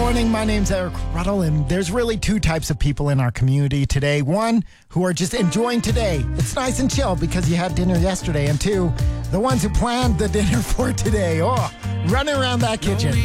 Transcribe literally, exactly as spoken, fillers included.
morning. My name's Eric Ruddle, and there's really two types of people in our community today. One, who are just enjoying today. It's nice and chill because you had dinner yesterday. And two, the ones who planned the dinner for today. Oh, running around that kitchen.